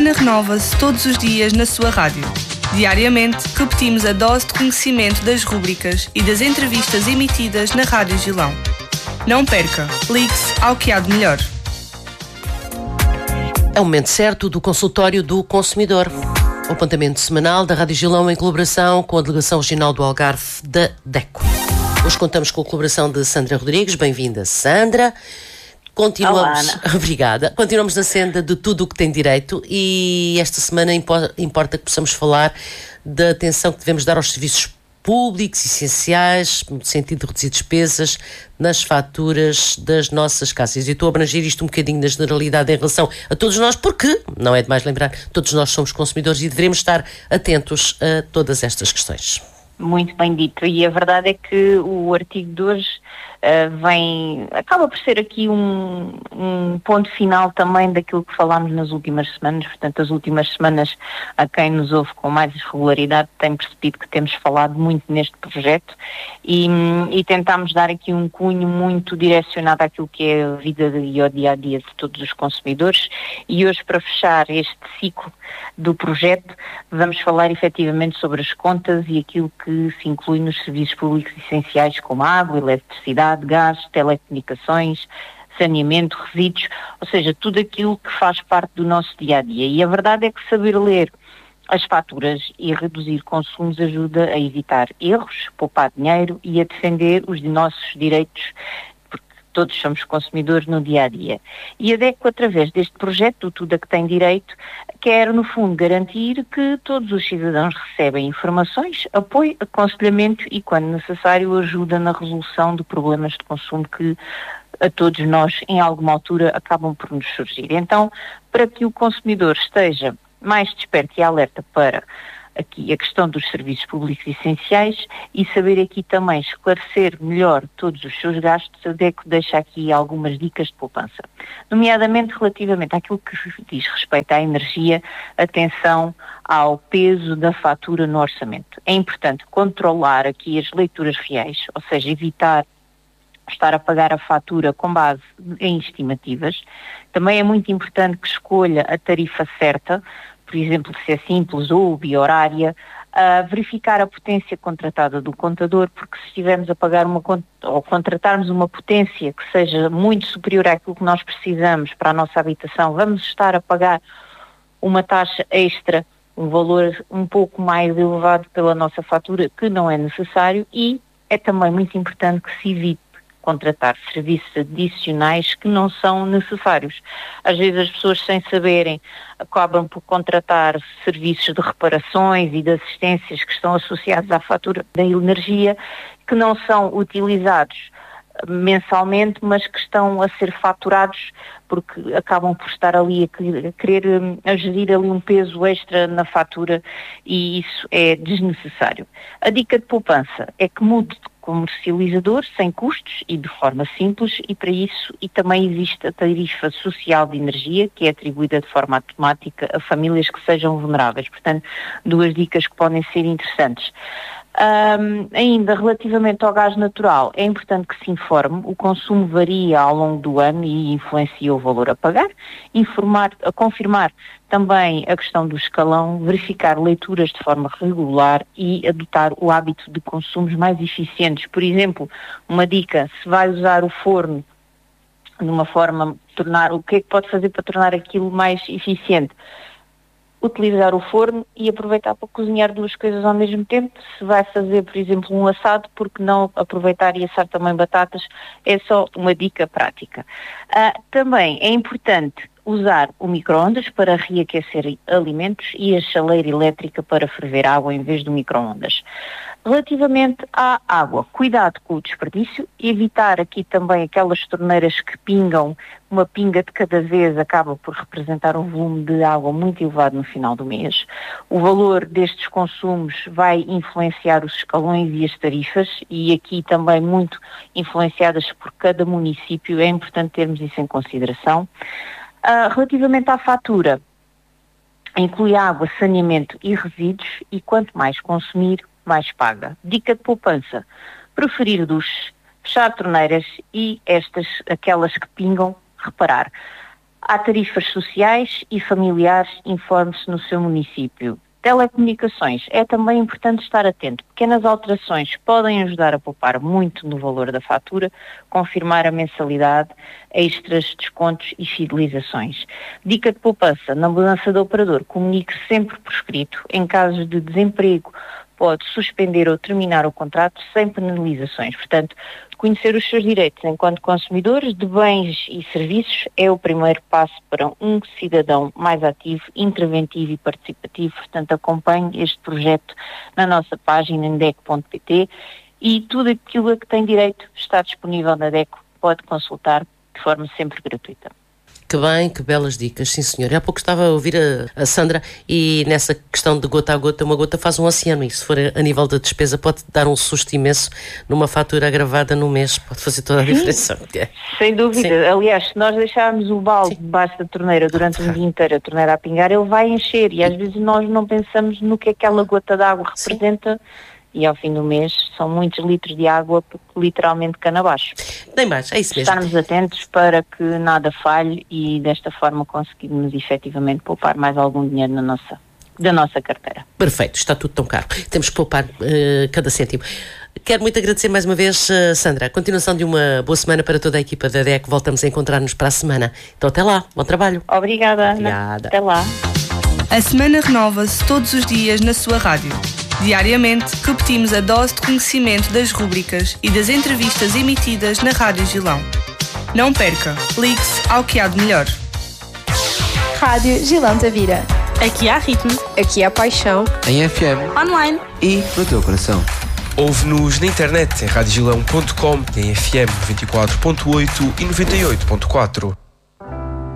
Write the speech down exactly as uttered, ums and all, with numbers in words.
Antena renova-se todos os dias na sua rádio. Diariamente, repetimos a dose de conhecimento das rúbricas e das entrevistas emitidas na Rádio Gilão. Não perca, ligue-se ao que há de melhor. É o momento certo do consultório do consumidor. O apontamento semanal da Rádio Gilão em colaboração com a Delegação Regional do Algarve da DECO. Hoje contamos com a colaboração de Sandra Rodrigues. Bem-vinda, Sandra. Continuamos, Olá, Ana. Obrigada. Continuamos na senda de tudo o que tem direito e esta semana importa que possamos falar da atenção que devemos dar aos serviços públicos essenciais, no sentido de reduzir despesas nas faturas das nossas casas. E estou a abranger isto um bocadinho na generalidade em relação a todos nós, porque, não é demais lembrar, todos nós somos consumidores e devemos estar atentos a todas estas questões. Muito bem dito, e a verdade é que o artigo de hoje uh, vem, acaba por ser aqui um, um ponto final também daquilo que falámos nas últimas semanas. Portanto, as últimas semanas, a quem nos ouve com mais regularidade tem percebido que temos falado muito neste projeto e, e tentámos dar aqui um cunho muito direcionado àquilo que é a vida e ao dia-a-dia de todos os consumidores. E hoje, para fechar este ciclo do projeto, vamos falar efetivamente sobre as contas e aquilo que que se inclui nos serviços públicos essenciais como água, eletricidade, gás, telecomunicações, saneamento, resíduos, ou seja, tudo aquilo que faz parte do nosso dia-a-dia. E a verdade é que saber ler as faturas e reduzir consumos ajuda a evitar erros, poupar dinheiro e a defender os nossos direitos, todos somos consumidores no dia-a-dia. E a DECO, através deste projeto, Tudo a que tem direito, quer, no fundo, garantir que todos os cidadãos recebem informações, apoio, aconselhamento e, quando necessário, ajuda na resolução de problemas de consumo que a todos nós, em alguma altura, acabam por nos surgir. Então, para que o consumidor esteja mais desperto e alerta para aqui a questão dos serviços públicos essenciais e saber aqui também esclarecer melhor todos os seus gastos, a DECO deixa aqui algumas dicas de poupança. Nomeadamente relativamente àquilo que diz respeito à energia, atenção ao peso da fatura no orçamento. É importante controlar aqui as leituras reais, ou seja, evitar estar a pagar a fatura com base em estimativas. Também é muito importante que escolha a tarifa certa, por exemplo, se é simples ou bi-horária, uh, verificar a potência contratada do contador, porque se estivermos a pagar uma ou contratarmos uma potência que seja muito superior àquilo que nós precisamos para a nossa habitação, vamos estar a pagar uma taxa extra, um valor um pouco mais elevado pela nossa fatura, que não é necessário, e é também muito importante que se evite contratar serviços adicionais que não são necessários. Às vezes as pessoas, sem saberem, acabam por contratar serviços de reparações e de assistências que estão associados à fatura da energia, que não são utilizados mensalmente, mas que estão a ser faturados porque acabam por estar ali a querer a gerir ali um peso extra na fatura e isso é desnecessário. A dica de poupança é que mude de comercializador sem custos e de forma simples, e para isso e também existe a tarifa social de energia que é atribuída de forma automática a famílias que sejam vulneráveis. Portanto, duas dicas que podem ser interessantes. Um, ainda relativamente ao gás natural, é importante que se informe, o consumo varia ao longo do ano e influencia o valor a pagar, informar, a confirmar também a questão do escalão, verificar leituras de forma regular e adotar o hábito de consumos mais eficientes. Por exemplo, uma dica, se vai usar o forno de uma forma, tornar, o que é que pode fazer para tornar aquilo mais eficiente? Utilizar o forno e aproveitar para cozinhar duas coisas ao mesmo tempo. Se vai fazer, por exemplo, um assado, porque não aproveitar e assar também batatas? É só uma dica prática. Uh, também é importante usar o micro-ondas para reaquecer alimentos e a chaleira elétrica para ferver água em vez do micro-ondas. Relativamente à água, cuidado com o desperdício, evitar aqui também aquelas torneiras que pingam, uma pinga de cada vez acaba por representar um volume de água muito elevado no final do mês. O valor destes consumos vai influenciar os escalões e as tarifas e aqui também muito influenciadas por cada município, é importante termos isso em consideração. Uh, relativamente à fatura, inclui água, saneamento e resíduos e quanto mais consumir, mais paga. Dica de poupança, preferir duches, fechar torneiras e estas, aquelas que pingam, reparar. Há tarifas sociais e familiares, informe-se no seu município. Telecomunicações, é também importante estar atento. Pequenas alterações podem ajudar a poupar muito no valor da fatura, confirmar a mensalidade, extras, descontos e fidelizações. Dica de poupança, na mudança de operador, comunique sempre por escrito. Em casos de desemprego, pode suspender ou terminar o contrato sem penalizações. Portanto, conhecer os seus direitos enquanto consumidores de bens e serviços é o primeiro passo para um cidadão mais ativo, interventivo e participativo. Portanto, acompanhe este projeto na nossa página em D E C ponto P T e tudo aquilo a que tem direito está disponível na D E C, pode consultar de forma sempre gratuita. Que bem, que belas dicas, sim senhor. Há pouco estava a ouvir a, a Sandra e nessa questão de gota a gota, uma gota faz um oceano e se for a, a nível da despesa pode dar um susto imenso numa fatura agravada no mês, pode fazer toda a Sim, diferença. sem dúvida. Sim. Aliás, se nós deixarmos o balde Sim. debaixo da torneira durante um dia inteiro, a torneira a pingar, ele vai encher e às vezes nós não pensamos no que aquela gota de água representa. Sim. E ao fim do mês são muitos litros de água, literalmente cana abaixo. Nem mais, é isso mesmo. Estarmos atentos para que nada falhe e desta forma conseguirmos efetivamente poupar mais algum dinheiro na nossa, da nossa carteira. Perfeito, está tudo tão caro. Temos que poupar uh, cada cêntimo. Quero muito agradecer mais uma vez, uh, Sandra. A continuação de uma boa semana para toda a equipa da D E C. Voltamos a encontrar-nos para a semana. Então até lá, bom trabalho. Obrigada, Ana. Obrigada. Até lá. A semana renova-se todos os dias na sua rádio. Diariamente, repetimos a dose de conhecimento das rúbricas e das entrevistas emitidas na Rádio Gilão. Não perca, ligue-se ao que há de melhor. Rádio Gilão Tavira. Aqui há ritmo. Aqui há paixão. Em F M. Online. E no teu coração. Ouve-nos na internet em rádio gilão ponto com, em F M noventa e quatro ponto oito e noventa e oito ponto quatro.